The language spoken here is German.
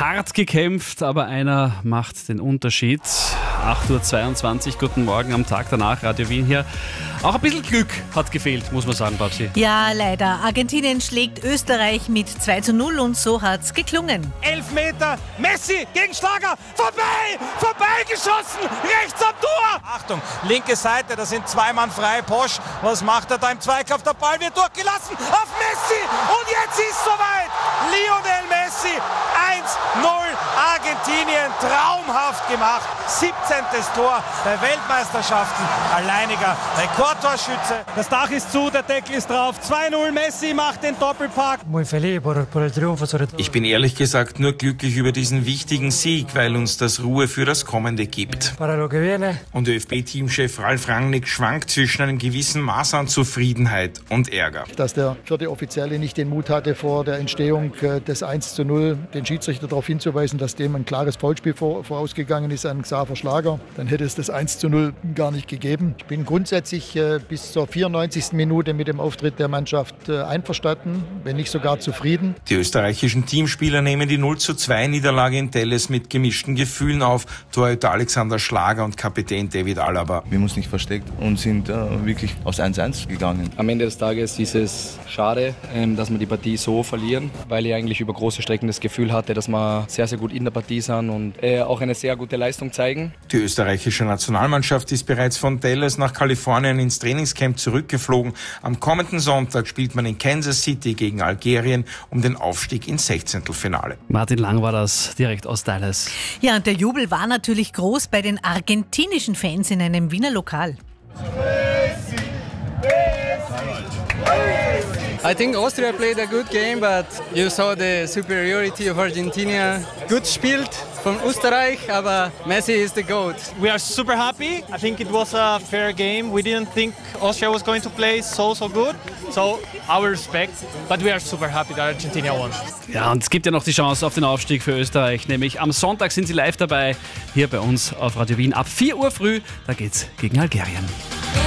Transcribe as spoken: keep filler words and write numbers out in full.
hart gekämpft, aber einer macht den Unterschied. acht Uhr zweiundzwanzig, guten Morgen am Tag danach, Radio Wien hier. Auch ein bisschen Glück hat gefehlt, muss man sagen, Babsi. Ja, leider. Argentinien schlägt Österreich mit zwei zu null und so hat's geklungen. Elfmeter, Messi gegen Schlager, vorbei, vorbeigeschossen, rechts am Tor. Achtung, linke Seite, da sind zwei Mann frei, Posch, was macht er da im Zweikampf? Der Ball wird durchgelassen auf Messi und jetzt ist soweit. Lionel Messi, eins null, Argentinien, traumhaft gemacht. siebzehntes Tor bei Weltmeisterschaften, alleiniger Rekordtorschütze. Das Dach ist zu, der Deckel ist drauf. zwei null, Messi macht den Doppelpack. Ich bin ehrlich gesagt nur glücklich über diesen wichtigen Sieg, weil uns das Ruhe für das Kommende gibt. Und ÖFB-Teamchef Ralf Rangnick schwankt zwischen einem gewissen Maß an Zufriedenheit und Ärger. Dass der vierte Offizielle nicht den Mut hatte, vor der Entstehung des eins zu null den Schiedsrichter darauf hinzuweisen, dass dem ein klares Foulspiel vorausgegangen ist an Xaver Schlager, dann hätte es das eins zu null gar nicht gegeben. Ich bin grundsätzlich äh, bis zur vierundneunzigsten Minute mit dem Auftritt der Mannschaft äh, einverstanden, wenn nicht sogar zufrieden. Die österreichischen Teamspieler nehmen die null zu zwei Niederlage in Dallas mit gemischten Gefühlen auf. Torhüter Alexander Schlager und Kapitän David Alaba. Wir haben uns nicht versteckt und sind äh, wirklich aufs eins eins gegangen. Am Ende des Tages ist es schade, ähm, dass wir die Partie so verlieren, weil ich eigentlich über große Strecken das Gefühl hatte, dass wir sehr, sehr gut in der Partie sind und äh, auch eine sehr gute Leistung zeigen. Die österreichische Nationalmannschaft ist bereits von Dallas nach Kalifornien ins Trainingscamp zurückgeflogen. Am kommenden Sonntag spielt man in Kansas City gegen Algerien um den Aufstieg ins Sechzehntelfinale. Martin Lang war das direkt aus Dallas. Ja, und der Jubel war natürlich groß bei den argentinischen Fans in einem Wiener Lokal. I think Austria played a good game, but you saw the superiority of Argentina. Gut spielt von Österreich, aber Messi is the GOAT. We are super happy. I think it was a fair game. We didn't think Austria was going to play so, so good. So, our respect. But we are super happy that Argentina won. Ja, und es gibt ja noch die Chance auf den Aufstieg für Österreich, nämlich am Sonntag sind sie live dabei, hier bei uns auf Radio Wien ab vier Uhr früh. Da geht's gegen Algerien.